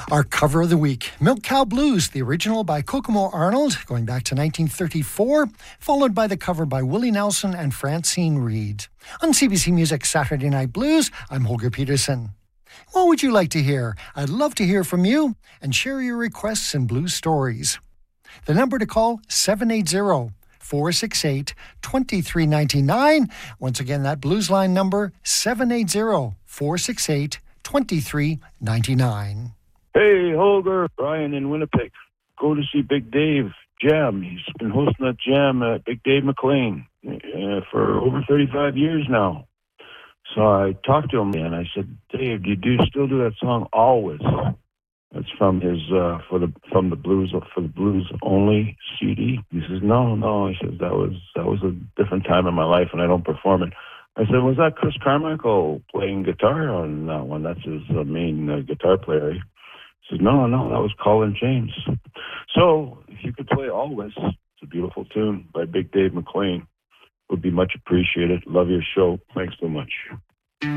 Our cover of the week, Milk Cow Blues, the original by Kokomo Arnold, going back to 1934, followed by the cover by Willie Nelson and Francine Reid. On CBC Music Saturday Night Blues, I'm Holger Peterson. What would you like to hear? I'd love to hear from you and share your requests and blues stories. The number to call, 780-468-2399. Once again, that blues line number, 780-468-2399. Hey, Holger, Brian in Winnipeg. Go to see Big Dave Jam. He's been hosting that jam at Big Dave McLean for over 35 years now. So I talked to him and I said, Dave, do you still do that song Always? That's from his for the blues only CD. He says, no. He says that was a different time in my life and I don't perform it. I said, was that Chris Carmichael playing guitar on that one? That's his main guitar player. He says, no, that was Colin James. So if you could play Always, it's a beautiful tune by Big Dave McLean. Would be much appreciated. Love your show. Thanks so much.